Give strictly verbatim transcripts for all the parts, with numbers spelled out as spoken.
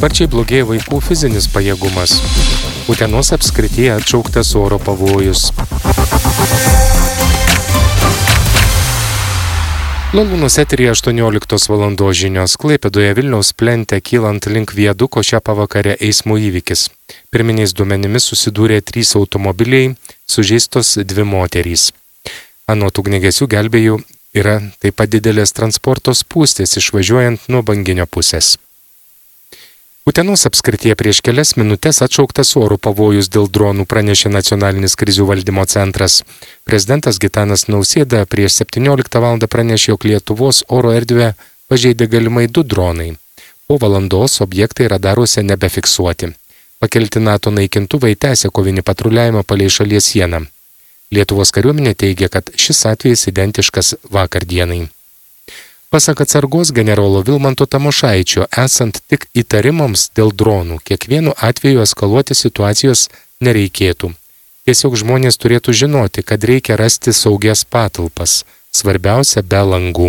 Sparčiai blogėja vaikų fizinis pajėgumas. Utenos apskrityje atšauktas oro pavojus. Lalūnos eteryje aštuonioliktos valandos žinios. Klaipėdoje Vilniaus plente kylant link viaduko šią pavakarę eismo įvykis. Pirminiais duomenimis susidūrė trys automobiliai, sužeistos dvi moterys. Anot ugniagesių gelbėjų yra taip pat didelės transporto spūstys išvažiuojant nuo Banginio pusės. Utenos apskrityje prieš kelias minutės atšauktas oro pavojus dėl dronų, pranešė Nacionalinis krizių valdymo centras. Prezidentas Gitanas Nausėda prieš septynioliktą valandą pranešė, jog Lietuvos oro erdvę pažeidė galimai du dronai. Po valandos objektai radaruose nebefiksuoti. Pakelti NATO naikintuvai tęsė kovinį patruliavimą palei šalies sieną. Lietuvos kariuomenė teigia, kad šis atvejis identiškas vakar dienai. Pasak atsargos generolo Vilmanto Tamošaičio, esant tik įtarimams dėl dronų, kiekvienu atveju eskaluoti situacijos nereikėtų. Tiesiog žmonės turėtų žinoti, kad reikia rasti saugias patalpas, svarbiausia be langų.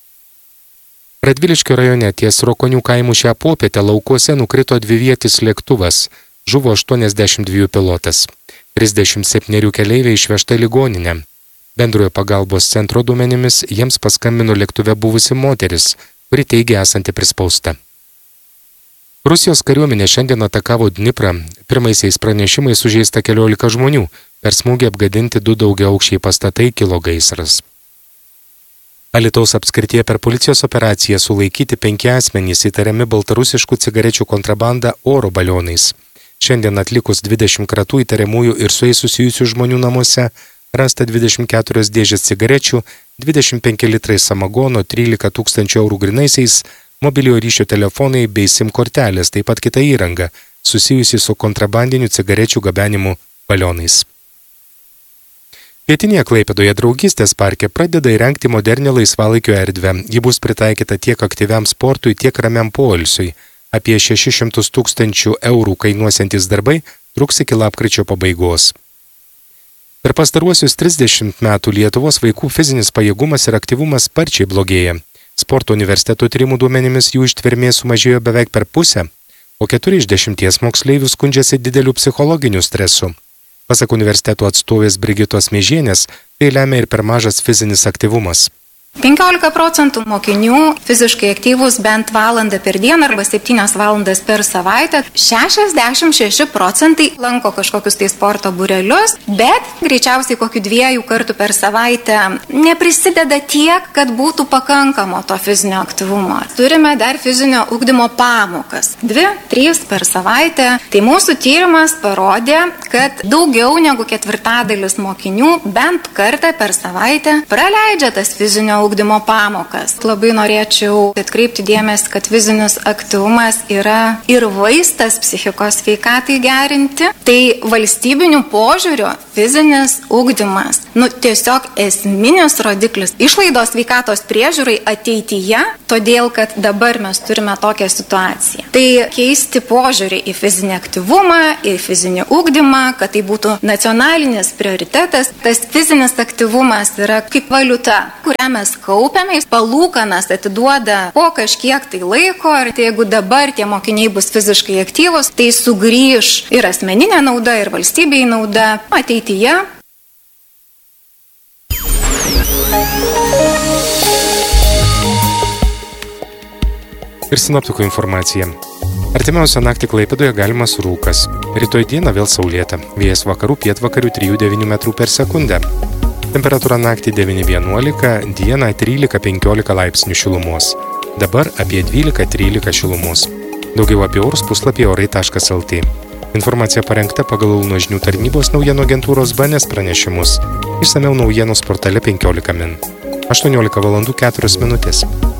Radviliškio rajone ties Rokonių kaimų šią popietę laukuose nukrito dvivietis lėktuvas, žuvo aštuoniasdešimt du pilotas. trisdešimt septynerių keleiviai išvežta į ligoninę. Bendrojo pagalbos centro duomenimis jiems paskambino lėktuve buvusi moteris, kuri teigia esanti prispausta. Rusijos kariuomenė šiandien atakavo Dniprą. Pirmaisiais pranešimais sužeista keliolika žmonių. Per smūgį apgadinti du daugiaaukščiai pastatai, kilo gaisras. Alytaus apskrityje per policijos operaciją sulaikyti penki asmenys įtariami baltarusiškų cigarečių kontrabandą oro balionais. Šiandien atlikus dvidešimt kratų įtariamųjų ir su jais susijusių žmonių namuose rasta dvidešimt keturios dėžės cigarečių, dvidešimt penki litrai samagono, trylika tūkstančių eurų grinaisiais, mobiliojo ryšio telefonai bei SIM kortelės, taip pat kita įranga, susijusi su kontrabandiniu cigarečių gabenimu balionais. Pietinėje Klaipėdoje Draugystės parke pradeda įrengti modernę laisvalaikio erdvę. Ji bus pritaikyta tiek aktyviam sportui, tiek ramiam poilsiui. Apie šešis šimtus tūkstančių eurų kainuosiantys darbai truks iki lapkričio pabaigos. Per pastaruosius trisdešimt metų Lietuvos vaikų fizinis pajėgumas ir aktyvumas sparčiai blogėja. Sporto universiteto tyrimų duomenimis jų ištvermė sumažėjo beveik per pusę, o keturi iš dešimties moksleivių skundžiasi dideliu psichologiniu stresu. Pasak universiteto atstovės Brigitos Mėžienės, tai lemia ir per mažas fizinis aktyvumas. penkiolika procentų mokinių fiziškai aktyvūs bent valandą per dieną arba septynias valandas per savaitę. šešiasdešimt šeši procentai lanko kažkokius tai sporto būrelius, bet greičiausiai kokių dviejų kartų per savaitę neprisideda tiek, kad būtų pakankamo to fizinio aktyvumo. Turime dar fizinio ugdymo pamokas. Dvi, trys per savaitę. Tai mūsų tyrimas parodė, kad daugiau negu ketvirtadalis mokinių bent kartą per savaitę praleidžia tas fizinio ugdymo pamokas. Labai norėčiau atkreipti dėmesį, kad fizinis aktyvumas yra ir vaistas psichikos sveikatai gerinti. Tai valstybinių požiūrių fizinis ugdymas, nu tiesiog esminis rodiklis išlaidos sveikatos priežiūrai ateityje, todėl kad dabar mes turime tokią situaciją. Tai keisti požiūrį į fizinį aktyvumą, į fizinį ugdymą, kad tai būtų nacionalinis prioritetas. Tas fizinis aktyvumas yra kaip valiuta, kurią mes kaupiame, palūkanas atiduoda po kažkiek tai laiko ir tai jeigu dabar tie mokiniai bus fiziškai aktyvus, tai sugrįž ir asmeninė nauda, ir valstybei nauda ateityje. Ir sinoptikų informacija. Artimiausią naktį Klaipėdoje galimas rūkas. Rytoj dieną vėl saulėta. Vėjas vakarų pietvakarių trijų devynių metrų per sekundę. Temperatūra naktį devyni vienuolika, dieną trylika penkiolika laipsnių šilumos. Dabar apie dvylika trylika šilumos. Daugiau apie orus puslapyje orai taškas lt. Informacija parengta pagal Ulno žinių tarnybos naujienų agentūros B N S pranešimus. Išsamiau naujienos portale penkiolika min. aštuoniolika valandų keturios minutės.